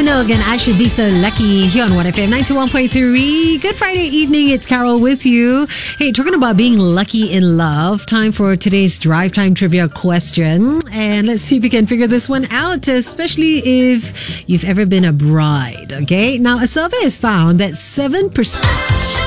Minogue and I Should Be So Lucky here on 1FM 91.3. Good Friday evening. It's Carol with you. Hey, talking about being lucky in love. Time for today's Drive Time Trivia question. And let's see if you can figure this one out, especially if you've ever been a bride. Okay. Now, a survey has found that 7%.